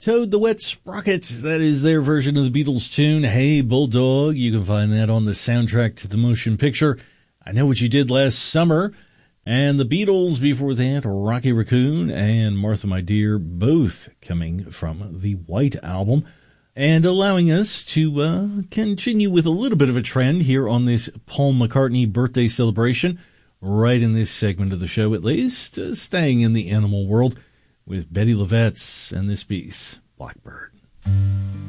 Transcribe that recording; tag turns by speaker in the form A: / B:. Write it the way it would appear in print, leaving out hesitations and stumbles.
A: Toad the Wet Sprocket. That is their version of the Beatles tune, Hey Bulldog. You can find that on the soundtrack to the motion picture I Know What You Did Last Summer. And the Beatles before that, Rocky Raccoon and Martha My Dear, both coming from the White Album. And allowing us to continue with a little bit of a trend here on this Paul McCartney birthday celebration, right in this segment of the show at least, staying in the animal world with Bettye LaVette and this piece, Blackbird.